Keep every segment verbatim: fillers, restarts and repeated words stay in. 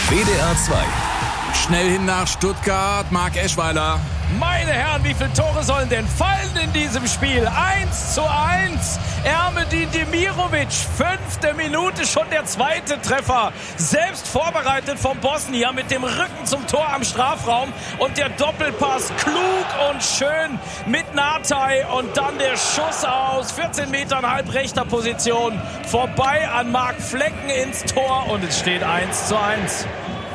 W D R zwei. Schnell hin nach Stuttgart, Marc Eschweiler. Meine Herren, wie viele Tore sollen denn fallen in diesem Spiel? eins zu eins. Ermedin Demirovic, fünfte Minute, schon der zweite Treffer. Selbst vorbereitet vom Bosnier mit dem Rücken zum Tor am Strafraum. Und der Doppelpass klug und schön mit Natai. Und dann der Schuss aus vierzehn Metern halbrechter Position. Vorbei an Marc Flecken ins Tor. Und es steht eins zu eins.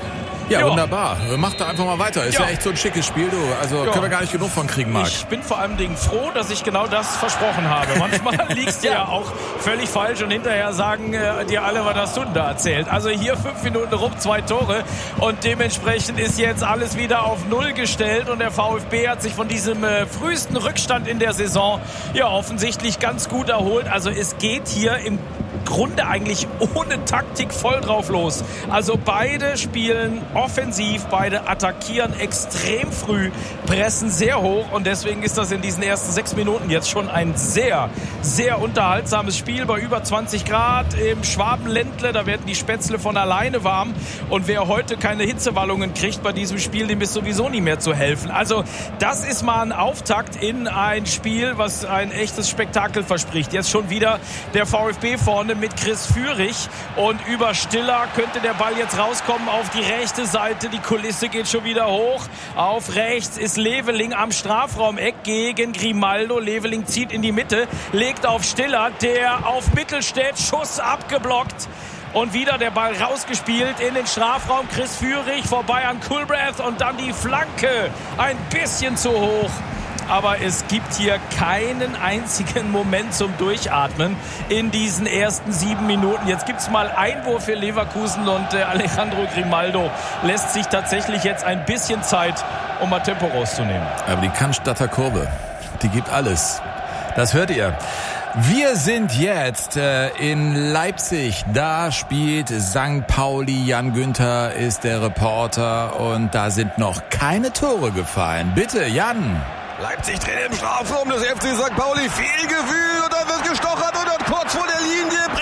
Ja, Jo. wunderbar. Mach da einfach mal weiter. Ist ja, Ja. echt so ein schickes Spiel, du. Also Jo. können wir gar nicht genug von kriegen, Marc. Ich bin vor allem Dingen froh, dass ich genau das versprochen habe. Manchmal liegst du ja auch völlig falsch und hinterher sagen äh, dir alle, was hast du denn da erzählt. Also hier fünf Minuten rum, zwei Tore und dementsprechend ist jetzt alles wieder auf Null gestellt und der VfB hat sich von diesem äh, frühesten Rückstand in der Saison ja offensichtlich ganz gut erholt. Also es geht hier im Grunde eigentlich ohne Taktik voll drauf los. Also beide spielen offensiv, beide attackieren extrem früh, pressen sehr hoch und deswegen ist das in diesen ersten sechs Minuten jetzt schon ein sehr, sehr unterhaltsames Spiel bei über zwanzig Grad im Schwabenländle. Da werden die Spätzle von alleine warm und wer heute keine Hitzewallungen kriegt bei diesem Spiel, dem ist sowieso nicht mehr zu helfen. Also das ist mal ein Auftakt in ein Spiel, was ein echtes Spektakel verspricht. Jetzt schon wieder der VfB vorne mit Chris Führig und über Stiller könnte der Ball jetzt rauskommen auf die rechte Seite. Die Kulisse geht schon wieder hoch. Auf rechts ist Leveling am Strafraumeck gegen Grimaldo. Leveling zieht in die Mitte, legt auf Stiller, der auf Mittelstädt, Schuss abgeblockt. Und wieder der Ball rausgespielt in den Strafraum. Chris Führig vorbei an Kulbreth und dann die Flanke. Ein bisschen zu hoch. Aber es gibt hier keinen einzigen Moment zum Durchatmen in diesen ersten sieben Minuten. Jetzt gibt es mal Einwurf für Leverkusen und äh, Alejandro Grimaldo lässt sich tatsächlich jetzt ein bisschen Zeit, um mal Tempo rauszunehmen. Aber die Cannstatter Kurve, die gibt alles. Das hört ihr. Wir sind jetzt äh, in Leipzig. Da spielt Sankt Pauli. Jan Günther ist der Reporter und da sind noch keine Tore gefallen. Bitte, Jan. Leipzig dreht im Strafraum des F C Sankt Pauli. Viel Gefühl und dann wird gestochert und dann kurz vor der Linie